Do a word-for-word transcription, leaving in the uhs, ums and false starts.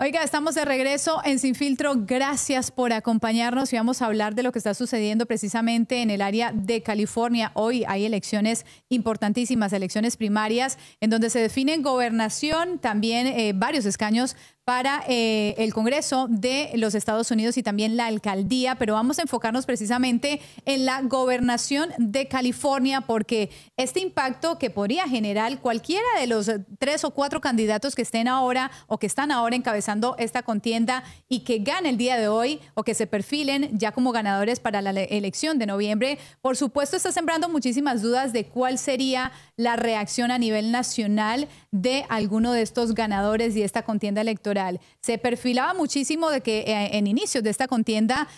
Oiga, estamos de regreso en Sin Filtro. Gracias por acompañarnos y vamos a hablar de lo que está sucediendo precisamente en el área de California. Hoy hay elecciones importantísimas, elecciones primarias, en donde se definen gobernación, también eh, varios escaños para eh, el Congreso de los Estados Unidos y también la alcaldía, pero vamos a enfocarnos precisamente en la gobernación de California, porque este impacto que podría generar cualquiera de los tres o cuatro candidatos que estén ahora o que están ahora encabezando esta contienda y que gane el día de hoy o que se perfilen ya como ganadores para la elección de noviembre, por supuesto está sembrando muchísimas dudas de cuál sería la reacción a nivel nacional de alguno de estos ganadores y esta contienda electoral. Se perfilaba muchísimo de que eh, en inicios de esta contienda